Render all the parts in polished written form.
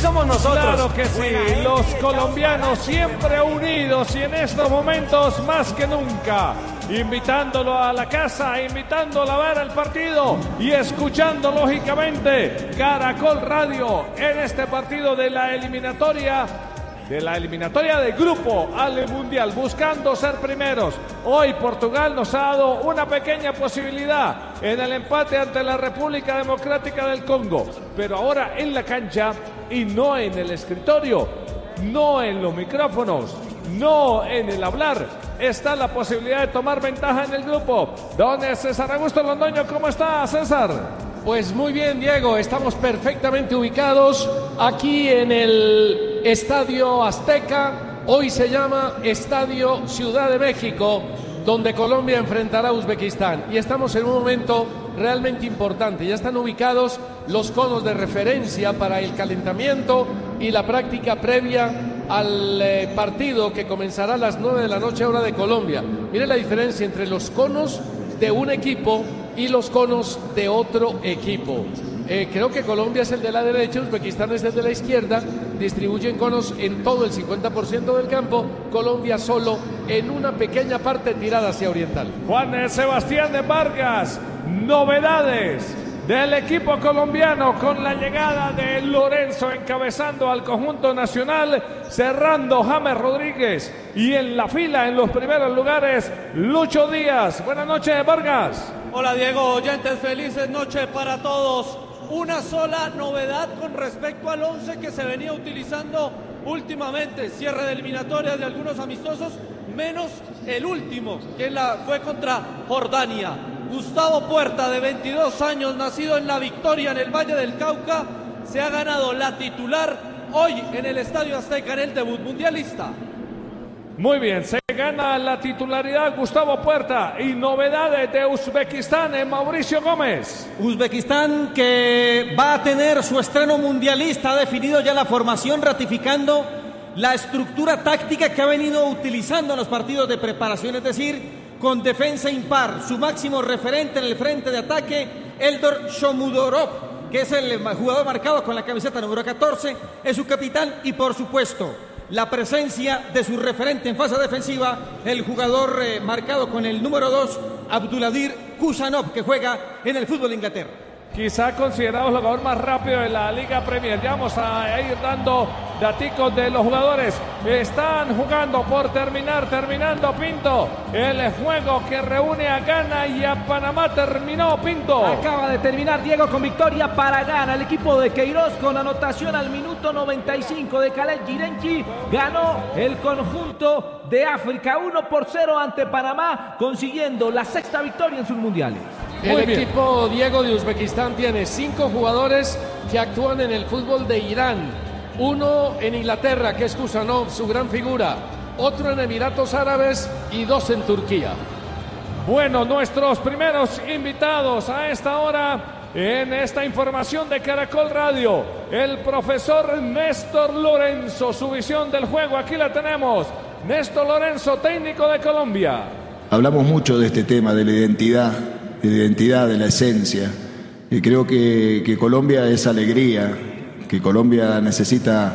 somos nosotros. Claro que sí, los colombianos siempre unidos y en estos momentos más que nunca, invitándolo a la casa, invitándolo a ver el partido y escuchando lógicamente Caracol Radio en este partido de la eliminatoria de grupo al Mundial, buscando ser primeros. Hoy Portugal nos ha dado una pequeña posibilidad en el empate ante la República Democrática del Congo, pero ahora en la cancha y no en el escritorio, no en los micrófonos, no en el hablar, está la posibilidad de tomar ventaja en el grupo. Don César Augusto Londoño, ¿cómo está, César? Pues muy bien, Diego, estamos perfectamente ubicados aquí en el Estadio Azteca. Hoy se llama Estadio Ciudad de México, donde Colombia enfrentará a Uzbekistán. Y estamos en un momento realmente importante. Ya están ubicados los conos de referencia para el calentamiento y la práctica previa al partido que comenzará a las 9 de la noche, hora de Colombia. Mire la diferencia entre los conos de un equipo y los conos de otro equipo. Creo que Colombia es el de la derecha, Uzbekistán es el de la izquierda. Distribuyen conos en todo el 50% del campo. Colombia solo en una pequeña parte tirada hacia oriental. Juan Sebastián de Vargas, novedades del equipo colombiano con la llegada de Lorenzo encabezando al conjunto nacional, cerrando James Rodríguez y en la fila en los primeros lugares Lucho Díaz. Buenas noches, Vargas. Hola Diego, oyentes, felices noches para todos. Una sola novedad con respecto al 11 que se venía utilizando últimamente, cierre de eliminatorias de algunos amistosos, menos el último, que fue contra Jordania. Gustavo Puerta, de 22 años, nacido en La Victoria, en el Valle del Cauca, se ha ganado la titular hoy en el Estadio Azteca en el debut mundialista. Muy bien, se gana la titularidad Gustavo Puerta. Y novedades de Uzbekistán en Mauricio Gómez. Uzbekistán que va a tener su estreno mundialista, ha definido ya la formación, ratificando la estructura táctica que ha venido utilizando en los partidos de preparación, es decir, con defensa impar. Su máximo referente en el frente de ataque, Eldor Shomurodov, que es el jugador marcado con la camiseta número 14, es su capitán, y por supuesto la presencia de su referente en fase defensiva, el jugador marcado con el número 2, Abduladir Kusanov, que juega en el fútbol de Inglaterra. Quizá considerado el jugador más rápido de la Liga Premier. Ya vamos a ir dando daticos de los jugadores. Están jugando por terminando Pinto. El juego que reúne a Ghana y a Panamá terminó, Pinto. Acaba de terminar, Diego, con victoria para Ghana. El equipo de Queiroz, con anotación al minuto 95 de Khaled Girenchi, ganó el conjunto de África 1-0 ante Panamá, consiguiendo la sexta victoria en sus mundiales. El equipo, Diego, de Uzbekistán tiene 5 jugadores que actúan en el fútbol de Irán. Uno en Inglaterra, que es Kusanov, su gran figura. Otro en Emiratos Árabes y 2 en Turquía. Bueno, nuestros primeros invitados a esta hora en esta información de Caracol Radio. El profesor Néstor Lorenzo, su visión del juego, aquí la tenemos. Néstor Lorenzo, técnico de Colombia. Hablamos mucho de este tema, de la identidad, de la esencia. Y creo que Colombia es alegría, que Colombia necesita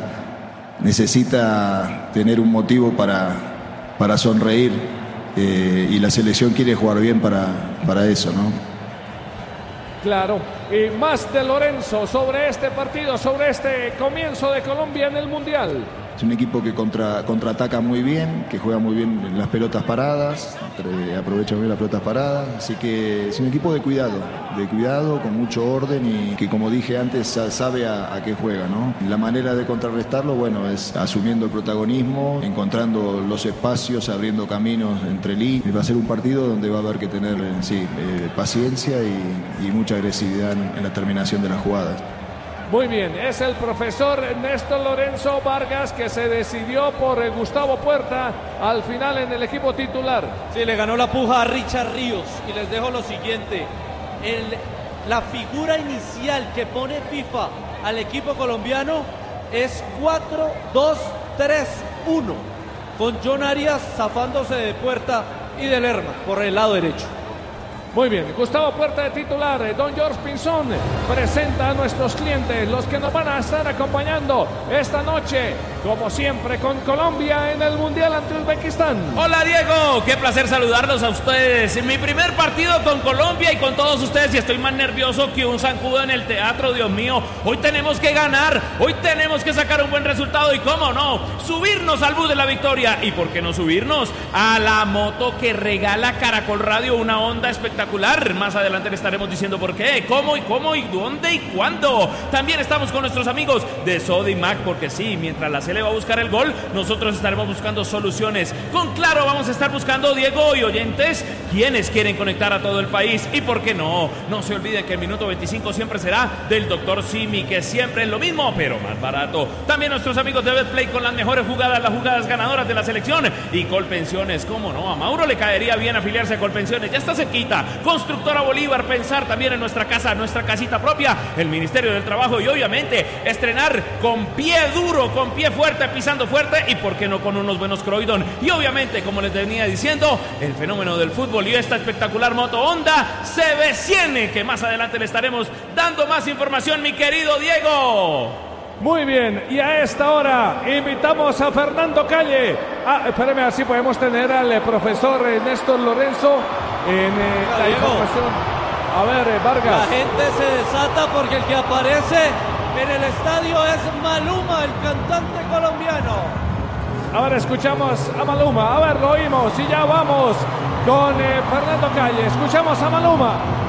tener un motivo para sonreír, y la selección quiere jugar bien para eso, ¿no? Claro, y más de Lorenzo sobre este partido, sobre este comienzo de Colombia en el Mundial. Es un equipo que contraataca muy bien, que juega muy bien las pelotas paradas, aprovecha muy bien las pelotas paradas, así que es un equipo de cuidado, con mucho orden y que, como dije antes, sabe a qué juega, ¿no? La manera de contrarrestarlo, bueno, es asumiendo el protagonismo, encontrando los espacios, abriendo caminos entre líneas. Va a ser un partido donde va a haber que tener, paciencia y mucha agresividad en la terminación de las jugadas. Muy bien, es el profesor Néstor Lorenzo Vargas, que se decidió por Gustavo Puerta al final en el equipo titular. Sí, le ganó la puja a Richard Ríos. Y les dejo lo siguiente: la figura inicial que pone FIFA al equipo colombiano es 4-2-3-1, con John Arias zafándose de Puerta y de Lerma por el lado derecho. Muy bien, Gustavo Puerta de titular, don George Pinzón presenta a nuestros clientes, los que nos van a estar acompañando esta noche, como siempre, con Colombia en el Mundial ante Uzbekistán. Hola Diego, qué placer saludarlos a ustedes. En mi primer partido con Colombia y con todos ustedes, y estoy más nervioso que un zancudo en el teatro, Dios mío. Hoy tenemos que ganar, hoy tenemos que sacar un buen resultado y cómo no, subirnos al bus de la victoria. ¿Y por qué no subirnos a la moto que regala Caracol Radio, una onda espectacular? Más adelante le estaremos diciendo por qué, cómo y dónde y cuándo. También estamos con nuestros amigos de Sodimac, porque sí, mientras la Sele va a buscar el gol, nosotros estaremos buscando soluciones. Con Claro vamos a estar buscando, Diego y oyentes, quienes quieren conectar a todo el país. Y por qué no se olvide que el minuto 25 siempre será del Dr. Simi, que siempre es lo mismo, pero más barato. También nuestros amigos de Betplay con las mejores jugadas, las jugadas ganadoras de la selección. Y Colpensiones, cómo no, a Mauro le caería bien afiliarse a Colpensiones, ya está cerquita. Constructora Bolívar, pensar también en nuestra casa, nuestra casita propia, el Ministerio del Trabajo y obviamente estrenar con pie duro, con pie fuerte, pisando fuerte y por qué no con unos buenos Croydon. Y obviamente, como les venía diciendo, el fenómeno del fútbol y esta espectacular moto Honda CB100, que más adelante le estaremos dando más información, mi querido Diego. Muy bien, y a esta hora invitamos a Fernando Calle. Espérame, así podemos tener al profesor Néstor Lorenzo en la información. A ver, Vargas. La gente se desata porque el que aparece en el estadio es Maluma, el cantante colombiano. Ahora escuchamos a Maluma. A ver, lo oímos y ya vamos con Fernando Calle. Escuchamos a Maluma.